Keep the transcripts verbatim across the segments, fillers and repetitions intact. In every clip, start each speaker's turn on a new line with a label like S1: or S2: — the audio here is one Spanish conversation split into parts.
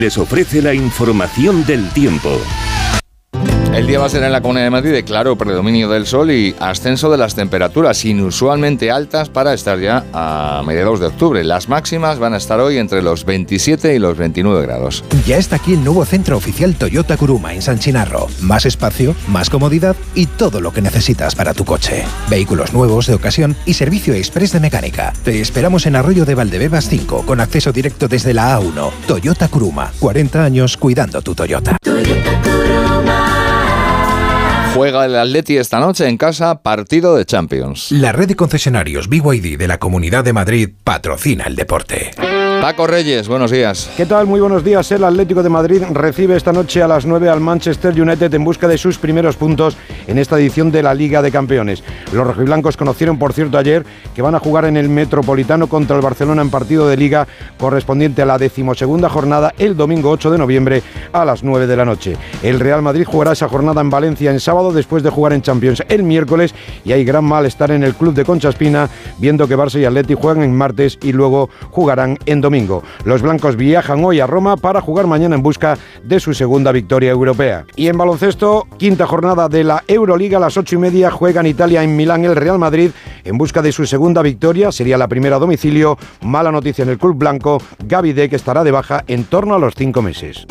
S1: les ofrece la información del tiempo.
S2: El día va a ser en la Comunidad de Madrid de claro predominio del sol y ascenso de las temperaturas inusualmente altas para estar ya a mediados de octubre. Las máximas van a estar hoy entre los veintisiete y los veintinueve grados.
S3: Ya está aquí el nuevo centro oficial Toyota Kuruma en San Chinarro. Más espacio, más comodidad y todo lo que necesitas para tu coche. Vehículos nuevos de ocasión y servicio express de mecánica. Te esperamos en Arroyo de Valdebebas cinco con acceso directo desde la A uno. Toyota Kuruma. cuarenta años cuidando tu Toyota. Toyota Kuruma.
S2: Juega el Atleti esta noche en casa, partido de Champions.
S3: La red de concesionarios B Y D de la Comunidad de Madrid patrocina el deporte.
S2: Paco Reyes, buenos días.
S4: ¿Qué tal? Muy buenos días. El Atlético de Madrid recibe esta noche a las nueve al Manchester United en busca de sus primeros puntos en esta edición de la Liga de Campeones. Los rojiblancos conocieron, por cierto, ayer que van a jugar en el Metropolitano contra el Barcelona en partido de Liga correspondiente a la decimosegunda jornada el domingo ocho de noviembre a las nueve de la noche. El Real Madrid jugará esa jornada en Valencia en sábado después de jugar en Champions el miércoles y hay gran malestar en el club de Concha Espina viendo que Barça y Atleti juegan en martes y luego jugarán en domingo. Domingo. Los blancos viajan hoy a Roma para jugar mañana en busca de su segunda victoria europea. Y en baloncesto, quinta jornada de la Euroliga, a las ocho y media juega en Italia, en Milán, el Real Madrid en busca de su segunda victoria. Sería la primera a domicilio. Mala noticia en el club blanco. Gaby Deck estará de baja en torno a los cinco meses.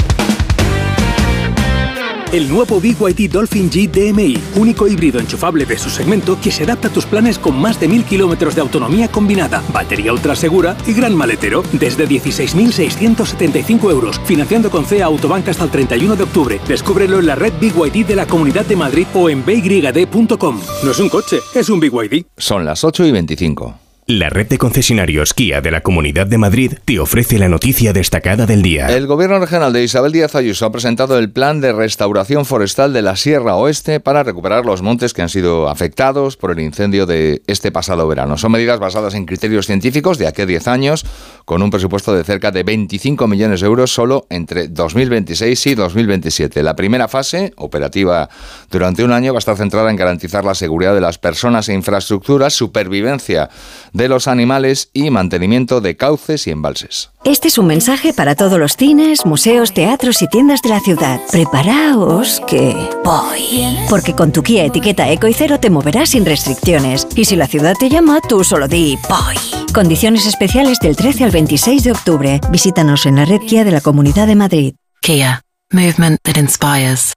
S5: El nuevo B Y D Dolphin G D M I, único híbrido enchufable de su segmento que se adapta a tus planes con más de mil kilómetros de autonomía combinada, batería ultra segura y gran maletero, desde dieciséis mil seiscientos setenta y cinco euros, financiando con C E A Autobank hasta el treinta y uno de octubre. Descúbrelo en la red B Y D de la Comunidad de Madrid o en b y d punto com. No es un coche, es un B Y D.
S2: Son las ocho y veinticinco.
S6: La red de concesionarios Kia de la Comunidad de Madrid te ofrece la noticia destacada del día.
S2: El Gobierno Regional de Isabel Díaz Ayuso ha presentado el plan de restauración forestal de la Sierra Oeste para recuperar los montes que han sido afectados por el incendio de este pasado verano. Son medidas basadas en criterios científicos de aquí a diez años, con un presupuesto de cerca de veinticinco millones de euros solo entre dos mil veintiséis y dos mil veintisiete. La primera fase, operativa durante un año, va a estar centrada en garantizar la seguridad de las personas e infraestructuras, supervivencia de los animales y mantenimiento de cauces y embalses.
S7: Este es un mensaje para todos los cines, museos, teatros y tiendas de la ciudad. Preparaos que voy. Porque con tu Kia etiqueta Eco y Cero te moverás sin restricciones. Y si la ciudad te llama, tú solo di voy. Condiciones especiales del trece al veintiséis de octubre. Visítanos en la red Kia de la Comunidad de Madrid.
S8: Kia. Movement that inspires.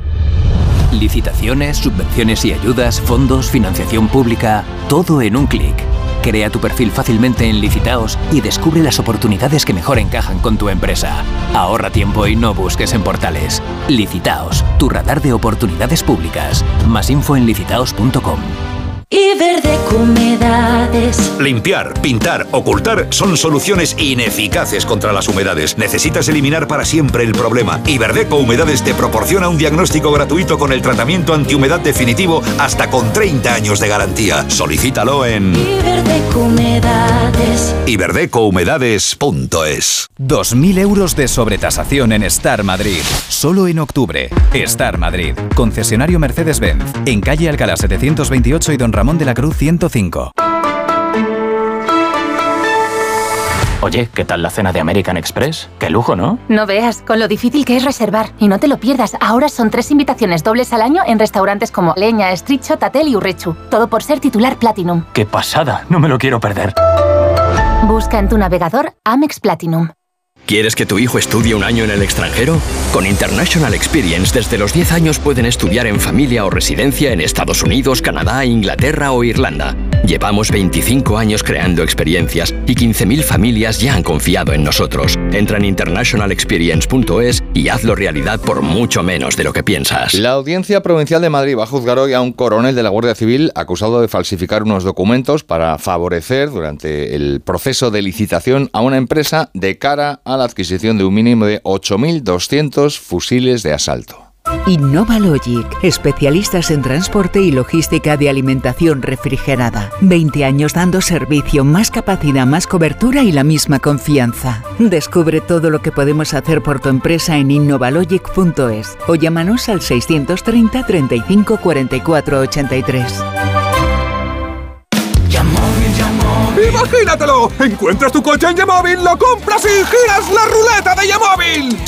S9: Licitaciones, subvenciones y ayudas, fondos, financiación pública, todo en un clic. Crea tu perfil fácilmente en Licitaos y descubre las oportunidades que mejor encajan con tu empresa. Ahorra tiempo y no busques en portales. Licitaos, tu radar de oportunidades públicas. Más info en licitaos punto com.
S10: Iberdeco Humedades.
S11: Limpiar, pintar, ocultar son soluciones ineficaces contra las humedades. Necesitas eliminar para siempre el problema. Iberdeco Humedades te proporciona un diagnóstico gratuito con el tratamiento antihumedad definitivo hasta con treinta años de garantía. Solicítalo en
S10: Iberdeco Humedades.
S11: iberdeco humedades punto es.
S12: dos mil euros de sobretasación en Star Madrid. Solo en octubre. Star Madrid. Concesionario Mercedes-Benz. En calle Alcalá setecientos veintiocho y Don Ramón de la Cruz ciento cinco.
S13: Oye, ¿qué tal la cena de American Express? ¡Qué lujo!, ¿no?
S14: No veas, con lo difícil que es reservar. Y no te lo pierdas, ahora son tres invitaciones dobles al año en restaurantes como Leña, Estricho, Tatel y Urrechu. Todo por ser titular Platinum.
S13: ¡Qué pasada! No me lo quiero perder.
S14: Busca en tu navegador Amex Platinum.
S15: ¿Quieres que tu hijo estudie un año en el extranjero? Con International Experience, desde los diez años pueden estudiar en familia o residencia en Estados Unidos, Canadá, Inglaterra o Irlanda. Llevamos veinticinco años creando experiencias y quince mil familias ya han confiado en nosotros. Entra en international experience punto es y hazlo realidad por mucho menos de lo que piensas.
S2: La Audiencia Provincial de Madrid va a juzgar hoy a un coronel de la Guardia Civil acusado de falsificar unos documentos para favorecer durante el proceso de licitación a una empresa de cara a la adquisición de un mínimo de ocho mil doscientos fusiles de asalto.
S16: InnovaLogic, especialistas en transporte y logística de alimentación refrigerada. veinte años dando servicio, más capacidad, más cobertura y la misma confianza. Descubre todo lo que podemos hacer por tu empresa en innovalogic punto es o llámanos al seiscientos treinta, treinta y cinco, cuarenta y cuatro, ochenta y tres.
S17: ¡Imagínatelo! Encuentras tu coche en Yamóvil, lo compras y giras la ruleta de Yamóvil.